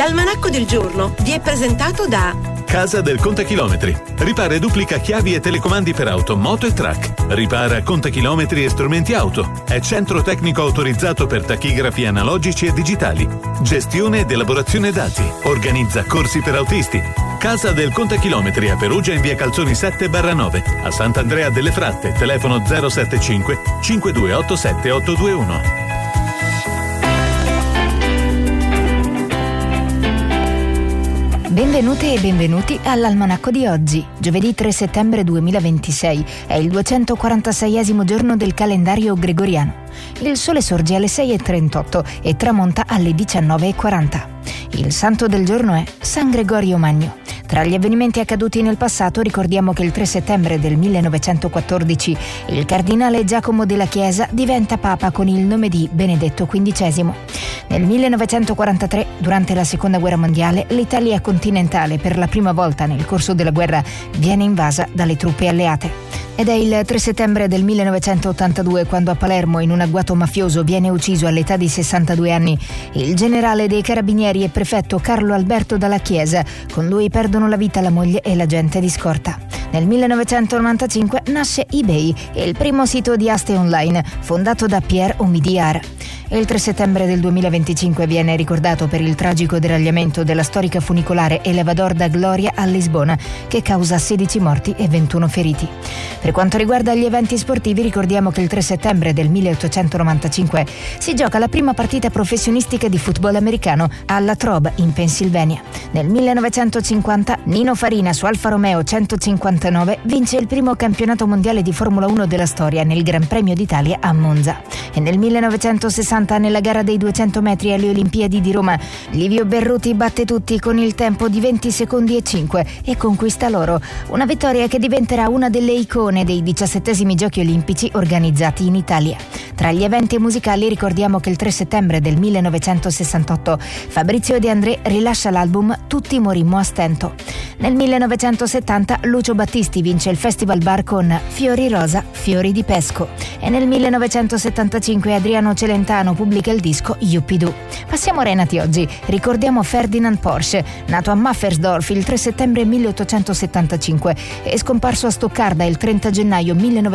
L'almanacco del giorno vi è presentato da Casa del Contachilometri. Ripara e duplica chiavi e telecomandi per auto, moto e track. Ripara contachilometri e strumenti auto. È centro tecnico autorizzato per tachigrafi analogici e digitali. Gestione ed elaborazione dati. Organizza corsi per autisti. Casa del Contachilometri a Perugia in via Calzoni 7/9. A Sant'Andrea delle Fratte, telefono 075 5287 821. Benvenute e benvenuti all'almanacco di oggi, giovedì 3 settembre 2026, è il 246esimo giorno del calendario gregoriano. Il sole sorge alle 6:38 e tramonta alle 19:40. Il santo del giorno è San Gregorio Magno. Tra gli avvenimenti accaduti nel passato ricordiamo che il 3 settembre del 1914 il cardinale Giacomo della Chiesa diventa papa con il nome di Benedetto XV. Nel 1943, durante la Seconda Guerra Mondiale, l'Italia continentale per la prima volta nel corso della guerra viene invasa dalle truppe alleate. Ed è il 3 settembre del 1982 quando a Palermo, in un agguato mafioso, viene ucciso all'età di 62 anni il generale dei carabinieri e prefetto Carlo Alberto Dalla Chiesa. Con lui perdono la vita la moglie e l'agente di scorta. Nel 1995 nasce eBay, il primo sito di aste online, fondato da Pierre Omidyar. E il 3 settembre del 2025 viene ricordato per il tragico deragliamento della storica funicolare Elevador da Gloria a Lisbona, che causa 16 morti e 21 feriti. Per quanto riguarda gli eventi sportivi, ricordiamo che il 3 settembre del 1895 si gioca la prima partita professionistica di football americano a La Trobe, in Pennsylvania. Nel 1950 Nino Farina su Alfa Romeo 159 vince il primo campionato mondiale di Formula 1 della storia nel Gran Premio d'Italia a Monza. E nel 1960, nella gara dei 200 metri alle Olimpiadi di Roma, Livio Berruti batte tutti con il tempo di 20 secondi e 5 e conquista l'oro, una vittoria che diventerà una delle icone dei 17esimi Giochi Olimpici organizzati in Italia. Tra gli eventi musicali ricordiamo che il 3 settembre del 1968 Fabrizio De André rilascia l'album Tutti morimmo a stento. Nel 1970 Lucio Battisti vince il Festival Bar con Fiori Rosa, Fiori di Pesco. E nel 1975 Adriano Celentano pubblica il disco Yuppidoo. Passiamo ai nati oggi. Ricordiamo Ferdinand Porsche, nato a Maffersdorf il 3 settembre 1875 e scomparso a Stoccarda il 30 gennaio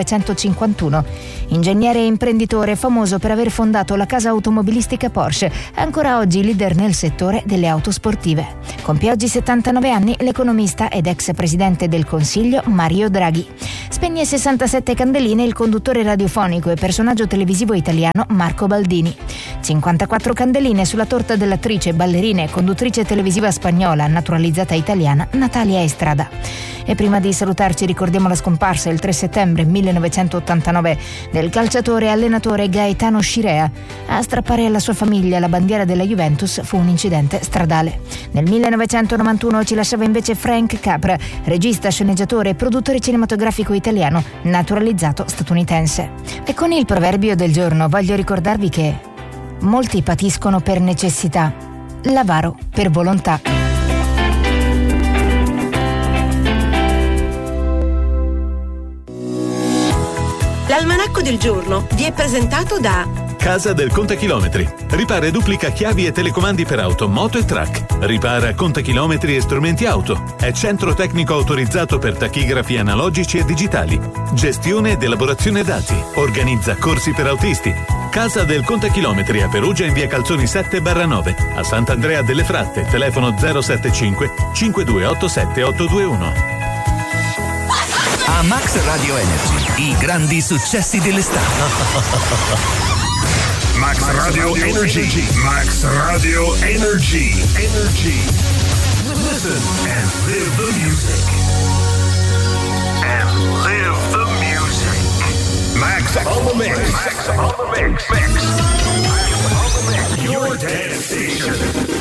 1951. Ingegnere e imprenditore famoso per aver fondato la casa automobilistica Porsche, ancora oggi leader nel settore delle auto sportive. Compie oggi 79 anni l'economista ed ex presidente del Consiglio Mario Draghi. Spegne 67 candeline il conduttore radiofonico e personaggio televisivo italiano Marco Baldini. 54 candeline sulla torta dell'attrice, ballerina e conduttrice televisiva spagnola naturalizzata italiana Natalia Estrada. E prima di salutarci ricordiamo la scomparsa il 3 settembre 1989 del calciatore e allenatore Gaetano Scirea. A strappare alla sua famiglia la bandiera della Juventus fu un incidente stradale. Nel 1991 ci lasciava invece Frank Capra, regista, sceneggiatore e produttore cinematografico italiano naturalizzato statunitense. E con il proverbio del giorno voglio ricordarvi che molti patiscono per necessità, l'avaro per volontà. L'almanacco del giorno vi è presentato da Casa del Contachilometri. Ripara e duplica chiavi e telecomandi per auto, moto e track. Ripara contachilometri e strumenti auto. È centro tecnico autorizzato per tachigrafi analogici e digitali. Gestione ed elaborazione dati. Organizza corsi per autisti. Casa del Contachilometri a Perugia in via Calzoni 7/9. A Sant'Andrea delle Fratte, telefono 075 5287 821. A Max Radio Energy, i grandi successi dell'estate. Max Radio Energy. Max Radio Energy. Listen and live the music. Max on the mix. Your dance station.